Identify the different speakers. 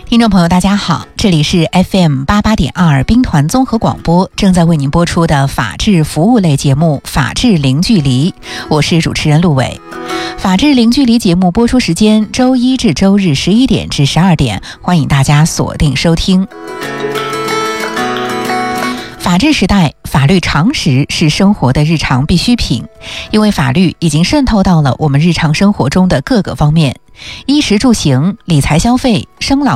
Speaker 1: 听众朋友大家好，这里是 FM88.2 兵团综合广播，正在为您播出的法治服务类节目法治零距离，我是主持人陆伟。法治零距离节目播出时间周一至周日11点至12点，欢迎大家锁定收听。法治时代，法律常识是生活的日常必需品，因为法律已经渗透到了我们日常生活中的各个方面，衣食住行、理财消费、生老